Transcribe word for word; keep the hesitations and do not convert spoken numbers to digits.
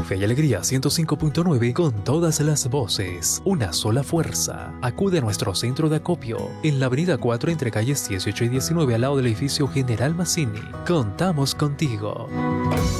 Fe y Alegría ciento cinco punto nueve con todas las voces, una sola fuerza. Acude a nuestro centro de acopio en la avenida cuatro entre calles dieciocho y diecinueve al lado del edificio General Mazzini. Contamos contigo.